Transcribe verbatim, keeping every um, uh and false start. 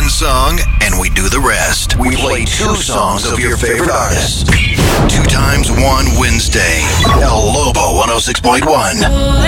one song and we do the rest. We play two songs of your favorite artists. Two times one Wednesday. El Lobo one oh six point one.